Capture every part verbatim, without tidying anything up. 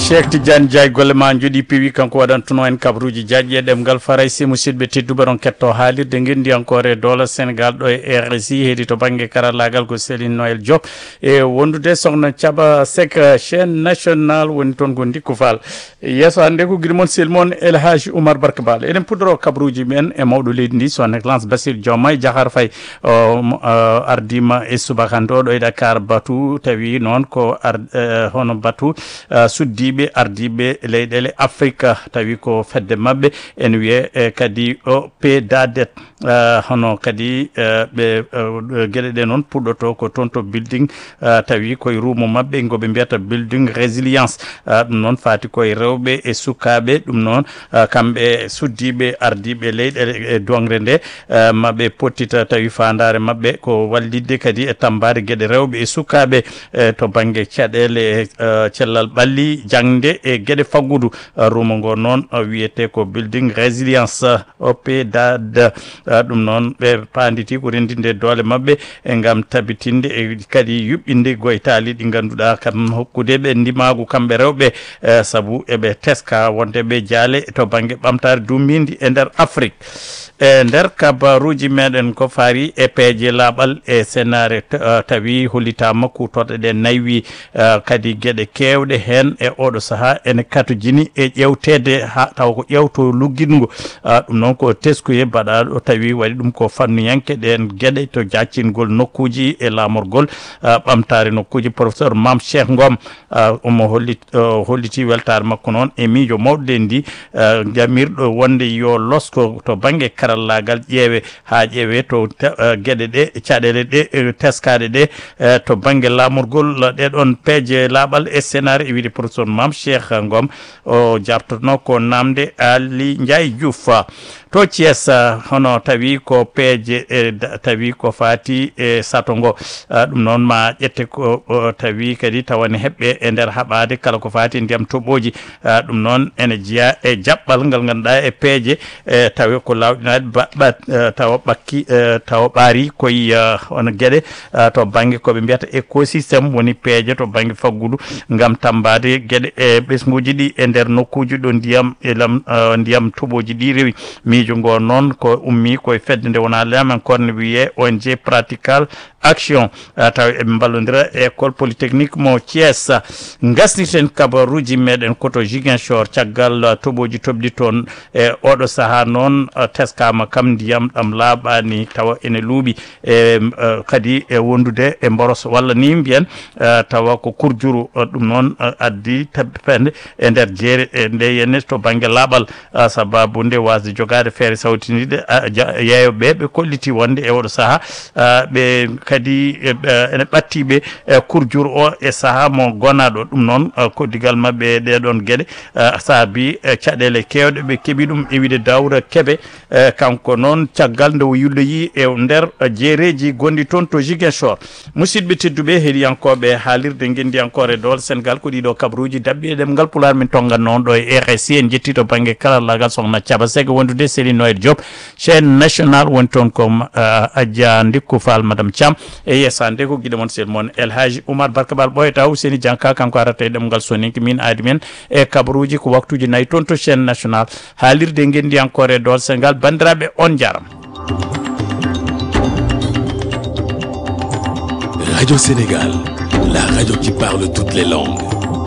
Cheikh Tidiane Diaye golle ma jodi piwi kanko waɗantuno en kabruji jaƴƴe ɗemgal faraysi musidɓe tedduɓe ɗon ketto haalirde gendi encore dola Sénégal ɗo e R S I heedi to banggue karallagal ko Céline Noël Diop e wondude sokhna Thiaba Seck chaîne nationale woni toon ko Dickou Fall yesso hande ko guiɗi moon sel moon El Hadji Oumar Barka Bal eɗen puɗɗoro kabruji men e mawɗo leydi ndi son excellence Bassirou Diomaye Diakhar Faye ardima e subaka ɗo ɗo e Dakar Batou tawi noon ko ar hono Batou suddiɓe ardiɓe leyɗele Afrique tawi ko fedde mabɓe en wiye kadi o pedadet hono kadi ɓe gueɗe ɗe noon puɗɗoto ko toon to building tawi koye rumo mabɓe goɓe mbiyata building résilience ɗum noon fati koye rewɓe e sukaɓe ɗum noon kamɓe suddiɓe ardiɓe leyɗele e dongre nde mabɓe pottita tawi fandare mabɓe ko wallidde kadi e tambade gueɗe rewɓe e sukaɓe to banggue caɗele e cellal ɓalli jangde e gueɗe faggudu rumo ngo noon wiyete ko building résilience O P D A D ɗum noon ɓe panditi ko rendinde doole mabɓe e gam tabitinde e kadi yuɓɓinde goytali ɗi ganduɗa kam hokkudeɓe ndimagu kamɓe rewɓe saabu eɓe teska wondeɓe jaale to banggue ɓamtare dumbindi e nder Afrique e nder kabaruji meɗen ko faari e peeje laaɓal e sénare tawi hollitama kutorɗe ɗe naywi kadi gueɗe kewɗe hen e oɗo saaha ene katojini e ƴewtede ha taw ko ƴewto lugguingo ɗum noon ko teskuye mbaɗaɗo tawi waɗi ɗum ko fannuyanke ɗen gueɗe to jaccingol nokkuji e lamorgol ɓamtare nokkuji professeur Mame Cheikh Ngom omo hollit holliti weltare makko noon e miijo mawɗo ndi jamirɗo wonde yo losko to banggue karallagal ƴeewe ha ƴeewe to gueɗe ɗe caɗele ɗe teskade ɗe to banggue lamorgol ɗeɗon peeje laaɓal e scénario e wiide professeur Mame Cheikh Ngom o jabtono ko namde Ali Ndiaye Diouf to Thiès hono tawi ko peeje e tawi ko fati e sato ngo ɗum noon ma ƴette ko tawi kadi tawane heɓɓe e nder haɓade kala ko fati ndiyam toɓoji ɗum noon ene jeeya e jaɓɓal ngal ganduɗa e peeje tawi ko lawƴinade baɓɓat tawa ɓakki tawa ɓaari koye hono gueɗe to banggue koɓe mbiyata écosystème woni peeje to banggue faggudu gam tambade gueɗe e ɓesguji ɗi e nder nokkuji ɗo ndiyam elam ndiyam toɓoji ɗi rewi miijo ngo noon ko ummi koye fedde nde wona lemen korne wiye O N G pratical action taw eɓe ballodira école polytechnique mo Thiès gasniten kabaruji meɗen koto Ziguinchor caggal toɓoji tobɗi toon e oɗo saaha noon teskama kam ndiyam ɗam laaɓani tawa ene luuɓi e kadi e wondude e Mboros walla ni mbiyen tawa ko kurjuru ɗum noon addi tabbipende e nder jeere nde yenne to banggue laaɓal sababu nde wasde jogade feere sawtinide yeeyoɓe ɓe kolliti wonde e oɗo saaha ɓe kadi ene ɓattiɓe kurjur o e saaha mo gonaɗo ɗum noon koddigal mabɓe ɗeɗon gueɗe saabi caɗele kewɗe ɓe keeɓi ɗum e wiide Dawra Kebe kanko noon caggal nde o yulloyi e nder jeereji gonɗi toon to Ziguinchor musidɓe tedduɓe heeɗiyankoɓe haalirde gendi encore e dool Sénégal ko ɗiɗo kabruji dabɓi e ɗemgal Pulaar min tongan noon ɗo e R S I en jetti to banggue karallagal sokhna Thiaba Seck wondude Céline Noël Diop chaîne nationale woni toon ko Adja Dickou Fall madame Thiam e yesande ko guiɗe moon sel moon El Hadji Oumar Barka Bal ɓoyata Ouseni Dianka kanko arata e ɗemgal soninki min aadi men e kabruji ko waktuji nayyi toon to chaîne nationale haalirde gendi encore e dool Sénégal bandiraɓe on jaram. Radio Sénégal, la radio qui parle toutes les langues.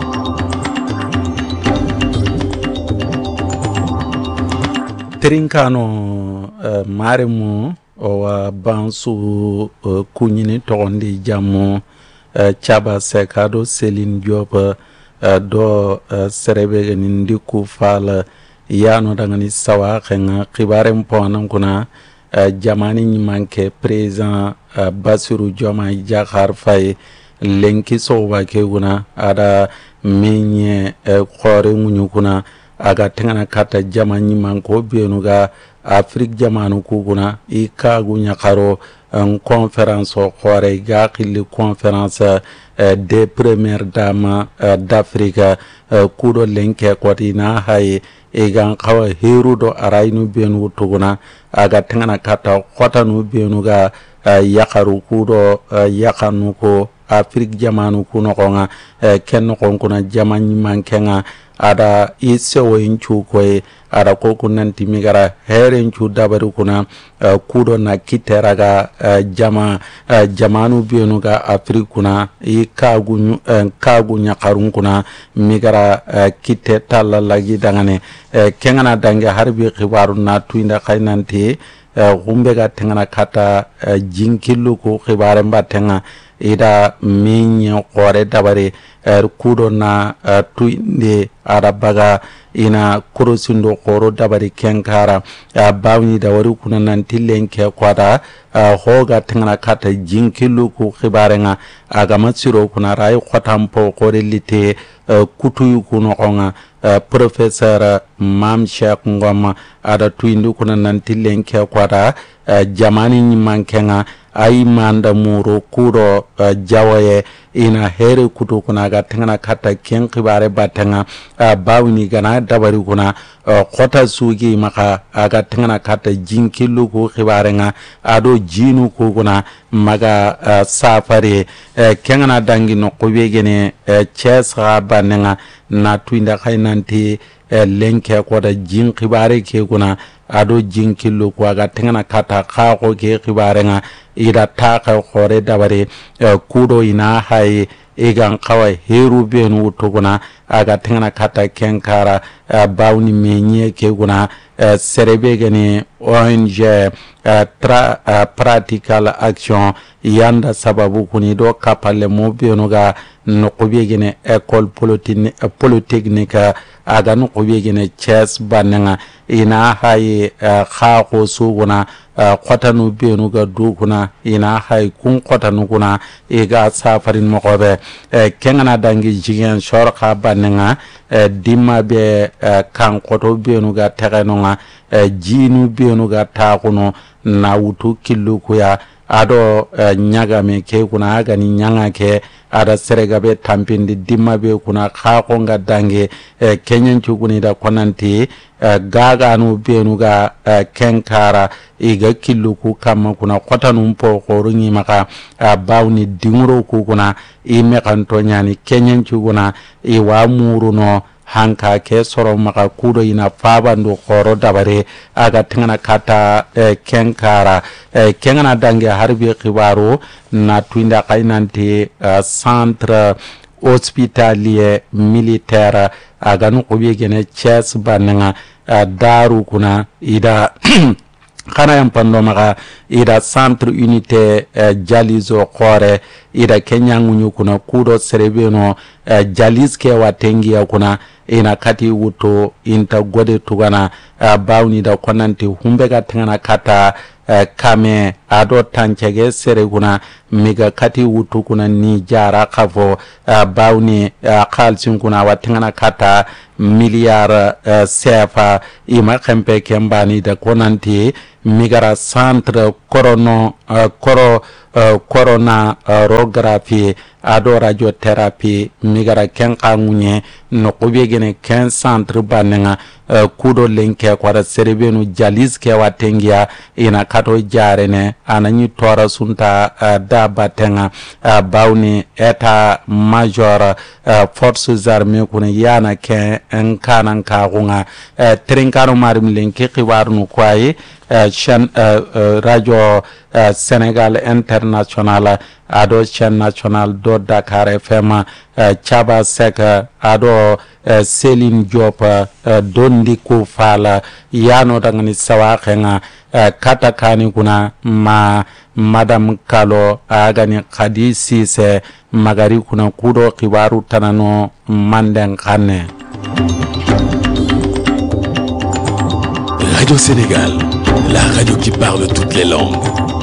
Trinkano uh, maremu o bansu uh, kunyini tondi jamu uh, Thiaba Seck ado Céline Diop uh, do uh, serebe ni Dickou Fall yano dangani sawa khenga khibare mpona kuna uh, jamani nyimanke président uh, Bassirou Diomaye Diakhar Faye lenki soba ke kuna ada menye uh, khore munyu kuna aga tengana kata jamani manko bienuga Afrique jamanu kuguna i kagu nyakaro en conférence o khore ga khili conférence uh, des premières dames uh, d'Afrique uh, kudo lenke kwatina haye egan kawa heru do arainu benu tuguna aga tengana kata khotanu benuga uh, yakaru kudo uh, yakanu ko Afrique jamanu kuno konga uh, ken kon kuna jamani mankenga ada isewo inchu koy ada ko kunanti migara here inchu dabaru kuna uh, kudo na kiteraga uh, jama uh, jamanu bienu ga Afrique kuna i kagu uh, kagu nyakarun kuna migara uh, kite talla lagi dangane uh, kengana dange harbi khibaru na tuinda kainanti uh, gumbe ga tengana kata uh, jinkilu ko khibare mbatenga ida minye kore dabare er kudo na uh, tuinde arabaga ina kurusindo koro dabari kenkara uh, bawni da wari kuna nanti lenke kwada uh, hoga tengana kata jinkilu ku khibarenga aga masiro kuna rai khotampo kore lite uh, kutuyu kuno konga uh, professor Mam Sheikh Ngoma ada tuindu kuna nanti lenke kwada uh, jamani nyimankenga ai manda muro kuro uh, jawaye ina here kutu kuna ga tengana kata ken khibare batanga uh, bawni gana dabari kuna uh, kota sugi maka aga tengana kata jinkilu ku khibare nga ado jinu ku kuna maga uh, safari uh, kengana dangi no kubegene uh, ches banenga na tuinda kainanti uh, lenke kwada jin khibare ke kuna ado jinkillo ko aga tengana kata ka ko ke khibare nga ida taka khore dabare uh, kudo ina hay egan kawa heru ben wuto kuna aga tengana kata kenkara uh, bawni menye ke kuna uh, serebe gani O N G uh, tra, uh, practical action yanda sababu kuni do kapale mo benuga no kubegene école polytechnique uh, polytechnique aga no kubegene chess bananga ina hay uh, kha ko suguna uh, khotanu benuga du kuna ina hay kun khotanu kuna ega safarin mo kobe uh, kengana dangi jigen shor kha bananga uh, dimma be uh, kan koto benuga tegenonga uh, jinu benuga ta kuno na wutu killu kuya ado uh, nyaga me ke kuna aga ni nyanga ke ada serega be tampindi dimma be kuna kha ko nga dange uh, kenyen chuguni da konanti uh, gaga no benu ga uh, kenkara iga killu ku kama kuna kotanu mpo ko rungi maka uh, bawni dingro ku kuna ime kanto nyani kenyen chuguna iwa muruno hanka ke soro maka kudo ina fabando khoro dabare aga tengana kata eh, kenkara eh, kengana dange harbi khibaru na tuinda kainanti uh, centre hospitalier militaire aga no kubegene chess bananga uh, daru kuna ida kana yampando maka ida centre unité uh, jalizo khore ida kenyangunyu kuna kudo serebeno uh, jalis ke watengi ya kuna ina kati wuto inta gode tugana uh, bawni da konanti humbega tengana kata uh, kame ado tanchege sere kuna miga kati wuto kuna ni jara kafo uh, bawni uh, khalsin kuna watengana kata miliar uh, sefa ima kempe kembani da konanti migara centre corono uh, coro uh, corona uh, roggraphie ado radiothérapie migara kenka munye no kubegene ken centre banenga uh, kudo lenke kwara serebenu jalis ke watengia ina kato jarene ananyi tora sunta uh, da batenga uh, bawni eta major uh, forces armées kuna yana ke enkanan ka kunga uh, trinkano marim lenke khibarnu kwaye uh, chaîne uh, uh, radio uh, Sénégal international ado chaîne national do Dakar F M uh, Chaba Sek ado uh, Céline Diop uh, dondi ko fala yano dangani sawa khenga uh, kata kani kuna ma madam Kalo agani Khadi Cissé magari kuna kudo kibaru tanano manden kane. Radio Sénégal, la radio qui parle toutes les langues.